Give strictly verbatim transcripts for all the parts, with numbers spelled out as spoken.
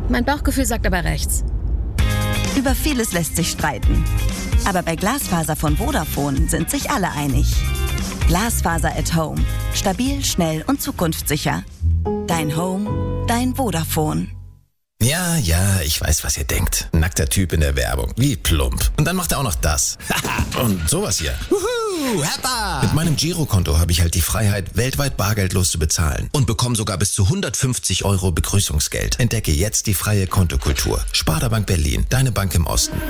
Mein Bauchgefühl sagt aber rechts. Über vieles lässt sich streiten. Aber bei Glasfaser von Vodafone sind sich alle einig. Glasfaser at Home. Stabil, schnell und zukunftssicher. Dein Home, dein Vodafone. Ja, ja, ich weiß, was ihr denkt. Nackter Typ in der Werbung. Wie plump. Und dann macht er auch noch das. Und sowas hier. Wuhu, Heppa! Mit meinem Girokonto habe ich halt die Freiheit, weltweit bargeldlos zu bezahlen. Und bekomme sogar bis zu hundertfünfzig Euro Begrüßungsgeld. Entdecke jetzt die freie Kontokultur. Sparda Bank Berlin, deine Bank im Osten.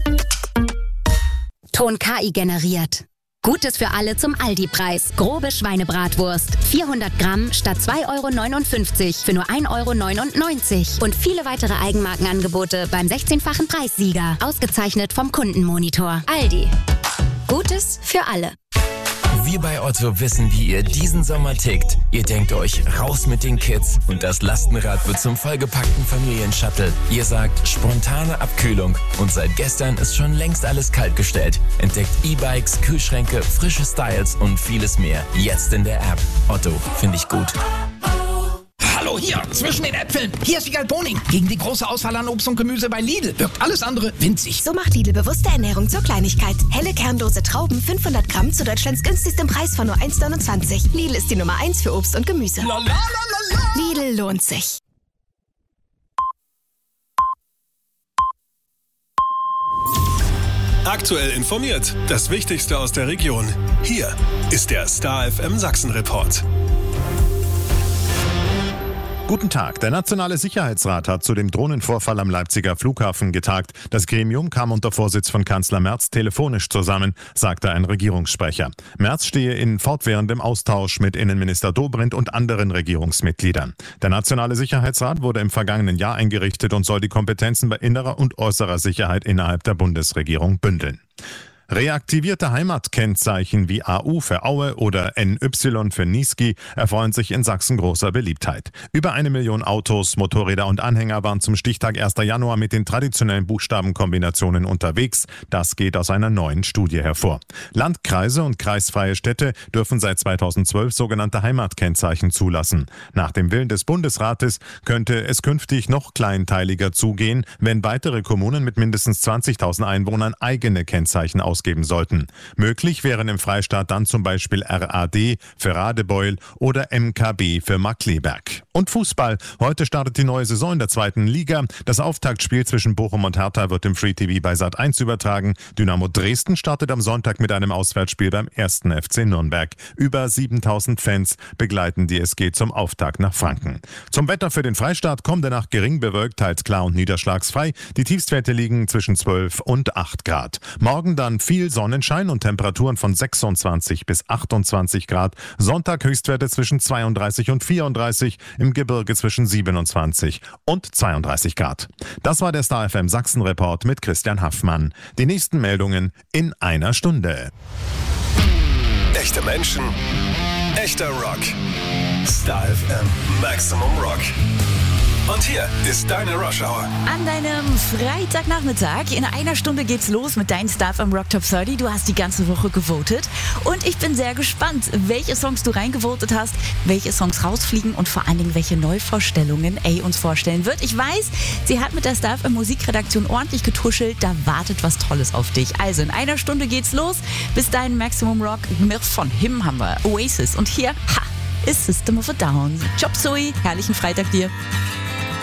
Ton K I generiert. Gutes für alle zum Aldi-Preis. Grobe Schweinebratwurst. vierhundert Gramm statt zwei Euro neunundfünfzig für nur ein Euro neunundneunzig. Und viele weitere Eigenmarkenangebote beim sechzehnfachen Preissieger. Ausgezeichnet vom Kundenmonitor. Aldi. Gutes für alle. Wir bei Otto wissen, wie ihr diesen Sommer tickt. Ihr denkt euch, raus mit den Kids und das Lastenrad wird zum vollgepackten Familienshuttle. Ihr sagt, spontane Abkühlung und seit gestern ist schon längst alles kaltgestellt. Entdeckt E-Bikes, Kühlschränke, frische Styles und vieles mehr. Jetzt in der App. Otto, finde ich gut. Hallo, hier, zwischen den Äpfeln. Hier ist Wiegald Boning. Gegen die große Auswahl an Obst und Gemüse bei Lidl wirkt alles andere winzig. So macht Lidl bewusste Ernährung zur Kleinigkeit. Helle Kerndose Trauben, fünfhundert Gramm zu Deutschlands günstigstem Preis von nur eins Euro neunundzwanzig. Lidl ist die Nummer eins für Obst und Gemüse. La, la, la, la, la. Lidl lohnt sich. Aktuell informiert. Das Wichtigste aus der Region. Hier ist der Star F M Sachsen Report. Guten Tag. Der Nationale Sicherheitsrat hat zu dem Drohnenvorfall am Leipziger Flughafen getagt. Das Gremium kam unter Vorsitz von Kanzler Merz telefonisch zusammen, sagte ein Regierungssprecher. Merz stehe in fortwährendem Austausch mit Innenminister Dobrindt und anderen Regierungsmitgliedern. Der Nationale Sicherheitsrat wurde im vergangenen Jahr eingerichtet und soll die Kompetenzen bei innerer und äußerer Sicherheit innerhalb der Bundesregierung bündeln. Reaktivierte Heimatkennzeichen wie A U für Aue oder N Y für Niesky erfreuen sich in Sachsen großer Beliebtheit. Über eine Million Autos, Motorräder und Anhänger waren zum Stichtag ersten Januar mit den traditionellen Buchstabenkombinationen unterwegs. Das geht aus einer neuen Studie hervor. Landkreise und kreisfreie Städte dürfen seit zweitausendzwölf sogenannte Heimatkennzeichen zulassen. Nach dem Willen des Bundesrates könnte es künftig noch kleinteiliger zugehen, wenn weitere Kommunen mit mindestens zwanzigtausend Einwohnern eigene Kennzeichen ausgeben sollten. Möglich wären im Freistaat dann zum Beispiel R A D für Radebeul oder M K B für Markkleeberg. Und Fußball. Heute startet die neue Saison in der zweiten Liga. Das Auftaktspiel zwischen Bochum und Hertha wird im Free T V bei Sat eins übertragen. Dynamo Dresden startet am Sonntag mit einem Auswärtsspiel beim ersten F C Nürnberg. Über siebentausend Fans begleiten die S G zum Auftakt nach Franken. Zum Wetter für den Freistaat: kommende Nacht gering bewölkt, teils klar und niederschlagsfrei. Die Tiefstwerte liegen zwischen zwölf und acht Grad. Morgen dann viel Sonnenschein und Temperaturen von sechsundzwanzig bis achtundzwanzig Grad. Sonntag Höchstwerte zwischen zweiunddreißig und vierunddreißig, im Gebirge zwischen siebenundzwanzig und zweiunddreißig Grad. Das war der Star F M Sachsen Report mit Christian Haffmann. Die nächsten Meldungen in einer Stunde. Echte Menschen, echter Rock. Star F M Maximum Rock. Und hier ist deine Rush Hour. An deinem Freitagnachmittag. In einer Stunde geht's los mit deinen Star F M Rock Top dreißig. Du hast die ganze Woche gewotet. Und ich bin sehr gespannt, welche Songs du reingevotet hast, welche Songs rausfliegen und vor allen Dingen, welche Neuvorstellungen A uns vorstellen wird. Ich weiß, sie hat mit der Star F M Musikredaktion ordentlich getuschelt. Da wartet was Tolles auf dich. Also in einer Stunde geht's los. Bis dahin Maximum Rock. Von Him haben wir Oasis. Und hier, ha, ist System of a Down. Chop Suey, herrlichen Freitag dir.